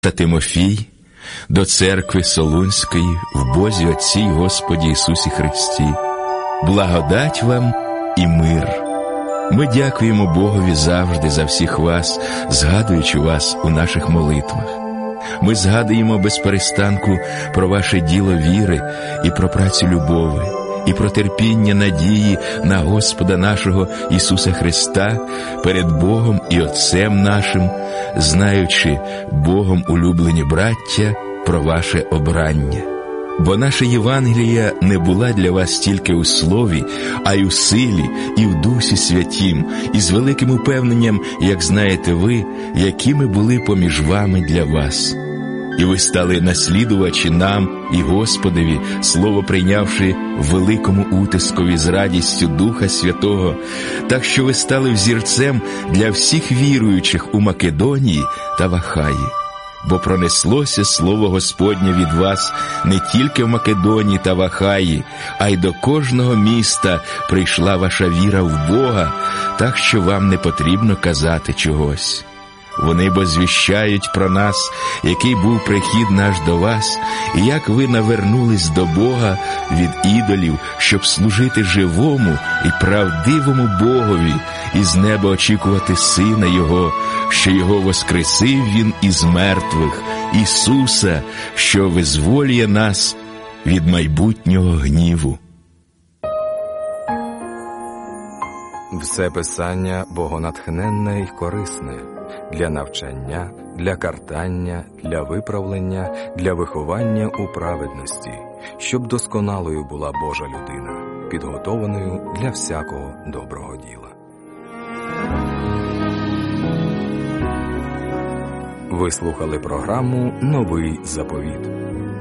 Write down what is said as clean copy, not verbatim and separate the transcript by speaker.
Speaker 1: та Тимофій, до церкви Солунської в Бозі Отці й Господі Ісусі Христі. Благодать вам і мир. Ми дякуємо Богові завжди за всіх вас, згадуючи вас у наших молитвах. Ми згадуємо без перестанку про ваше діло віри і про працю любові, і про терпіння надії на Господа нашого Ісуса Христа перед Богом і Отцем нашим, знаючи Богом улюблені браття про ваше обрання. Бо наша Євангелія не була для вас тільки у слові, а й у силі, і в Дусі Святім, і з великим упевненням, як знаєте ви, якими були поміж вами для вас. І ви стали наслідувачі нам і Господові, слово прийнявши в великому утискові з радістю Духа Святого, так що ви стали взірцем для всіх віруючих у Македонії та в Ахаї. Бо пронеслося слово Господнє від вас не тільки в Македонії та в Ахаї, а й до кожного міста прийшла ваша віра в Бога, так що вам не потрібно казати чогось. Вони бо звіщають про нас, який був прихід наш до вас, і як ви навернулись до Бога від ідолів, щоб служити живому і правдивому Богові, і з неба очікувати Сина Його, що Його воскресив Він із мертвих, Ісуса, що визволює нас від майбутнього гніву.
Speaker 2: Все Писання богонатхненне й корисне для навчання, для картання, для виправлення, для виховання у праведності, щоб досконалою була Божа людина, підготованою для всякого доброго діла. Ви слухали програму «Новий заповіт».